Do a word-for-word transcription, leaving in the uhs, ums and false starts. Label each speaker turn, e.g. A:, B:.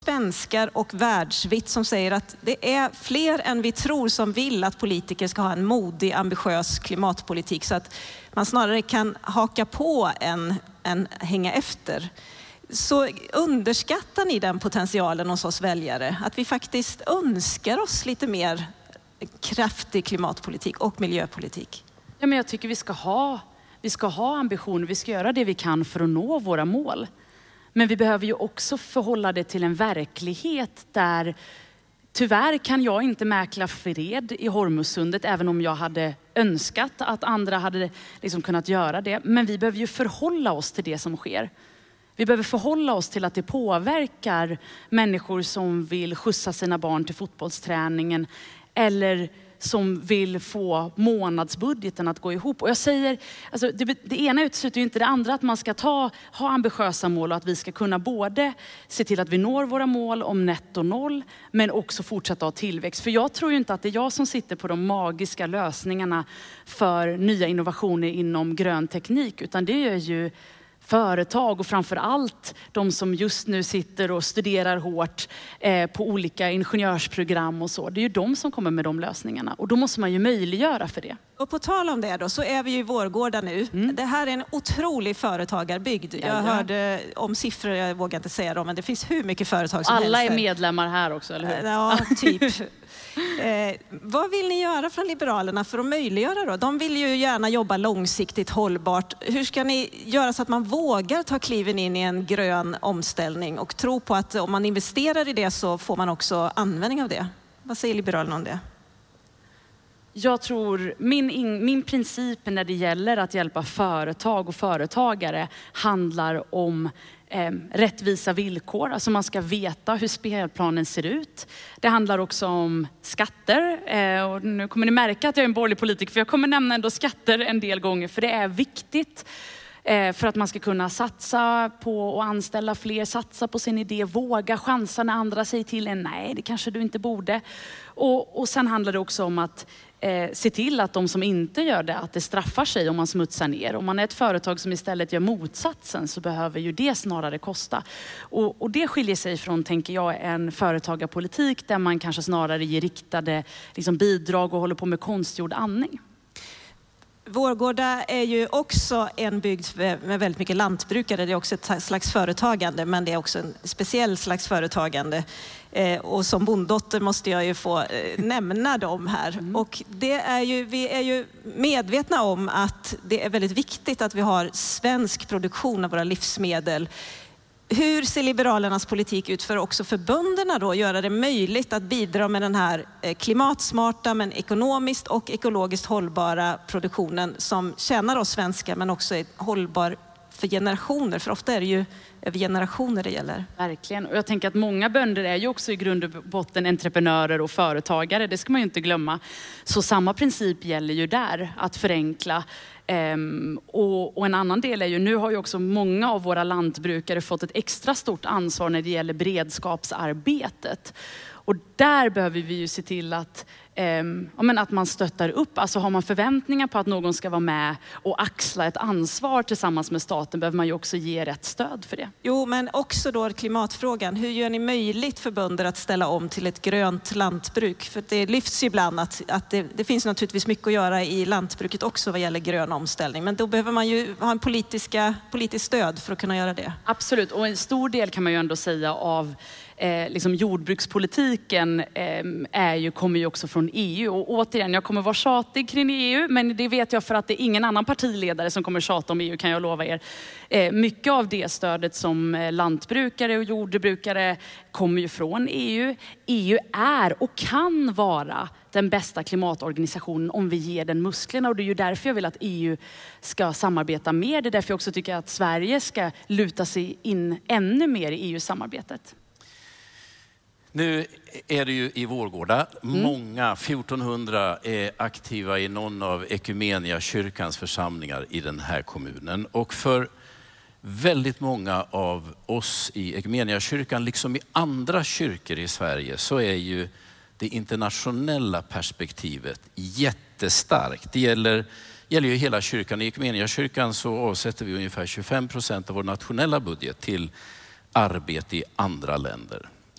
A: svenskar och världsvitt som säger att det är fler än vi tror som vill att politiker ska ha en modig, ambitiös klimatpolitik så att man snarare kan haka på än, än hänga efter. Så underskattar ni den potentialen hos oss väljare? Att vi faktiskt önskar oss lite mer kraftig klimatpolitik och miljöpolitik?
B: Ja, men jag tycker vi ska ha, vi ska ha ambitioner. Vi ska göra det vi kan för att nå våra mål. Men vi behöver ju också förhålla det till en verklighet där tyvärr kan jag inte mäkla fred i Hormuzsundet även om jag hade önskat att andra hade liksom kunnat göra det. Men vi behöver ju förhålla oss till det som sker. Vi behöver förhålla oss till att det påverkar människor som vill skjutsa sina barn till fotbollsträningen eller som vill få månadsbudgeten att gå ihop. Och jag säger, alltså det, det ena utesluter ju inte det andra, att man ska ta, ha ambitiösa mål och att vi ska kunna både se till att vi når våra mål om netto noll men också fortsätta ha tillväxt. För jag tror ju inte att det är jag som sitter på de magiska lösningarna för nya innovationer inom grön teknik, utan det är ju företag och framför allt de som just nu sitter och studerar hårt eh, på olika ingenjörsprogram och så. Det är ju de som kommer med de lösningarna och då måste man ju möjliggöra för det.
A: Och på tal om det då så är vi ju i Vårgårda nu. Mm. Det här är en otrolig företagarbygd. Jag ja, ja. hörde om siffror, jag vågar inte säga dem, men det finns hur mycket företag som
B: Alla
A: helst.
B: Alla är medlemmar här också, eller hur?
A: Ja, typ. Eh, vad vill ni göra från Liberalerna för att möjliggöra då? De vill ju gärna jobba långsiktigt hållbart. Hur ska ni göra så att man vågar ta kliven in i en grön omställning och tro på att om man investerar i det så får man också användning av det? Vad säger Liberalerna om det?
B: Jag tror, min, in, min princip när det gäller att hjälpa företag och företagare handlar om eh, rättvisa villkor. Alltså man ska veta hur spelplanen ser ut. Det handlar också om skatter. Eh, och nu kommer ni märka att jag är en borgerlig politiker, för jag kommer nämna ändå skatter en del gånger. För det är viktigt eh, för att man ska kunna satsa på att anställa fler, satsa på sin idé, våga chansa när andra säger till en nej, det kanske du inte borde. Och, och sen handlar det också om att Eh, se till att de som inte gör det, att det straffar sig om man smutsar ner. Om man är ett företag som istället gör motsatsen så behöver ju det snarare kosta. Och, och det skiljer sig från, tänker jag, en företagarpolitik där man kanske snarare ger riktade liksom, bidrag och håller på med konstgjord andning.
A: Vårgårda är ju också en bygd med väldigt mycket lantbrukare. Det är också ett slags företagande, men det är också en speciell slags företagande. Eh, och som bonddotter måste jag ju få eh, nämna dem här. Mm. Och det är ju, vi är ju medvetna om att det är väldigt viktigt att vi har svensk produktion av våra livsmedel. Hur ser Liberalernas politik ut för också för bönderna då? Göra det möjligt att bidra med den här klimatsmarta men ekonomiskt och ekologiskt hållbara produktionen som tjänar oss svenskar men också är hållbar för generationer. För ofta är det ju över generationer det gäller.
B: Verkligen. Och jag tänker att många bönder är ju också i grund och botten entreprenörer och företagare. Det ska man ju inte glömma. Så samma princip gäller ju där, att förenkla. Um, och, och en annan del är ju, nu har ju också många av våra lantbrukare fått ett extra stort ansvar när det gäller beredskapsarbetet. Och där behöver vi ju se till att, um, ja, men att man stöttar upp. Alltså har man förväntningar på att någon ska vara med och axla ett ansvar tillsammans med staten, behöver man ju också ge rätt stöd för det.
A: Jo, men också då klimatfrågan. Hur gör ni möjligt för bönder att ställa om till ett grönt lantbruk? För det lyfts ju ibland att, att det, det finns naturligtvis mycket att göra i lantbruket också vad gäller grön omställning. Men då behöver man ju ha en politiska, politisk stöd för att kunna göra det.
B: Absolut, och en stor del kan man ju ändå säga av Eh, liksom jordbrukspolitiken eh, är ju, kommer ju också från E U. Och återigen, jag kommer vara tjatig kring E U, men det vet jag för att det är ingen annan partiledare som kommer tjata om E U, kan jag lova er. Eh, mycket av det stödet som eh, lantbrukare och jordbrukare kommer ju från E U. E U är och kan vara den bästa klimatorganisationen om vi ger den musklerna, och det är ju därför jag vill att E U ska samarbeta mer. Det är därför jag också tycker att Sverige ska luta sig in ännu mer i E U-samarbetet.
C: Nu är det ju i Vårgårda. Mm. Många, fjortonhundra, är aktiva i någon av Ekumenia kyrkans församlingar i den här kommunen. Och för väldigt många av oss i Ekumenia kyrkan, liksom i andra kyrkor i Sverige, så är ju det internationella perspektivet jättestarkt. Det gäller, gäller ju hela kyrkan. I Ekumenia kyrkan så avsätter vi ungefär tjugofem procent av vår nationella budget till arbete i andra länder.